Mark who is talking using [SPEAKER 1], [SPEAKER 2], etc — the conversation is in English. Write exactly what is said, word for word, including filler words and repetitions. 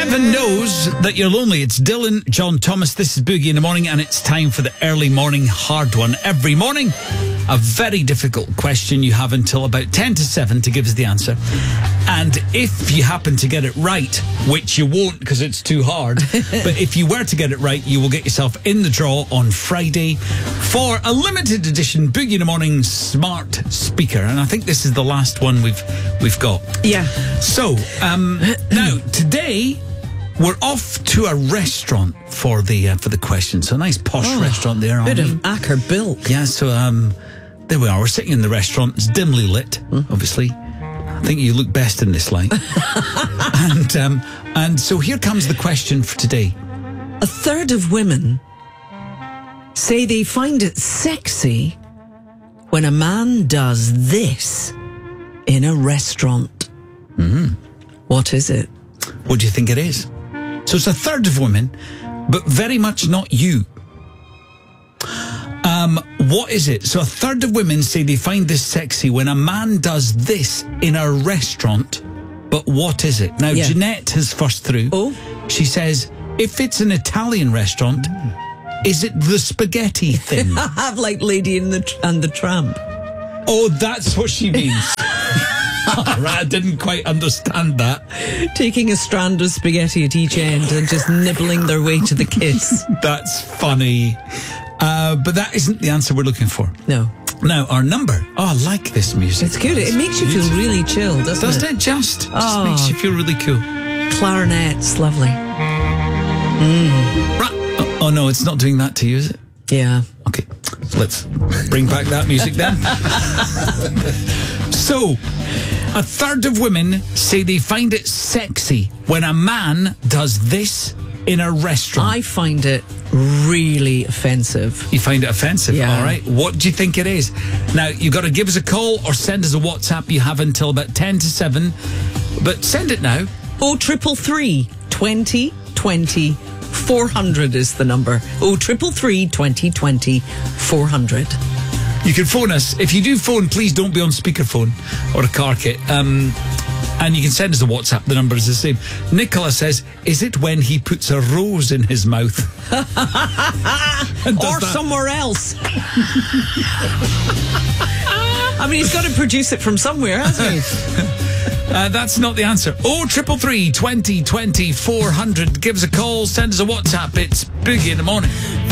[SPEAKER 1] Heaven knows that you're lonely. It's Dylan, John Thomas. This is Boogie in the Morning, and it's time for the early morning hard one. Every morning, a very difficult question. You have until about ten to seven to give us the answer. And if you happen to get it right, which you won't because it's too hard, but if you were to get it right, you will get yourself in the draw on Friday for a limited edition Boogie in the Morning smart speaker. And I think this is the last one we've we've got.
[SPEAKER 2] Yeah.
[SPEAKER 1] So, um, now, today, we're off to a restaurant for the uh, for the question. So a nice posh
[SPEAKER 2] Oh,
[SPEAKER 1] restaurant there.
[SPEAKER 2] Bit
[SPEAKER 1] aren't
[SPEAKER 2] of Acker Bilk.
[SPEAKER 1] Yeah, so um, there we are. We're sitting in the restaurant. It's dimly lit, obviously. I think you look best in this light. and um, and so here comes the question for today.
[SPEAKER 2] A third of women say they find it sexy when a man does this in a restaurant.
[SPEAKER 1] Mm.
[SPEAKER 2] What is it?
[SPEAKER 1] What do you think it is? So it's a third of women, but very much not you. Um, what is it? So a third of women say they find this sexy when a man does this in a restaurant, but what is it? Now,
[SPEAKER 2] Yeah.
[SPEAKER 1] Jeanette has first through.
[SPEAKER 2] Oh.
[SPEAKER 1] She says, if it's an Italian restaurant, is it the spaghetti thing?
[SPEAKER 2] I have like Lady in the and the Tramp.
[SPEAKER 1] Oh, that's what she means. All right, I didn't quite understand that.
[SPEAKER 2] Taking a strand of spaghetti at each end and just nibbling their way to the kiss.
[SPEAKER 1] That's funny. Uh, but that isn't the answer we're looking for.
[SPEAKER 2] No.
[SPEAKER 1] Now, our number. Oh, I like this music.
[SPEAKER 2] It's good. It makes you feel really chill, doesn't,
[SPEAKER 1] Doesn't
[SPEAKER 2] it?
[SPEAKER 1] it just? Just
[SPEAKER 2] Oh.
[SPEAKER 1] makes you feel really cool.
[SPEAKER 2] Clarinet's lovely.
[SPEAKER 1] Right. Oh, oh, no, it's not doing that to you, is it?
[SPEAKER 2] Yeah.
[SPEAKER 1] Okay, let's bring back that music then. So, a third of women say they find it sexy when a man does this in a restaurant.
[SPEAKER 2] I find it really offensive.
[SPEAKER 1] You find it offensive,
[SPEAKER 2] Yeah.
[SPEAKER 1] all right? What do you think it is? Now, you've got to give us a call or send us a WhatsApp. You have until about ten to seven, but send it now.
[SPEAKER 2] Oh, triple three, twenty, twenty, four hundred is the number. Oh, triple three, twenty, twenty, four hundred.
[SPEAKER 1] You can phone us. If you do phone, please don't be on speakerphone or a car kit. Um, and you can send us a WhatsApp. The number is the same. Nicola says, is it when he puts a rose in his mouth? And does
[SPEAKER 2] Or
[SPEAKER 1] that-
[SPEAKER 2] somewhere else. I mean, he's got to produce it from somewhere, hasn't he?
[SPEAKER 1] Uh, that's not the answer. Oh, triple three, twenty, twenty, four hundred. Give us a call. Send us a WhatsApp. It's Boogie in the Morning.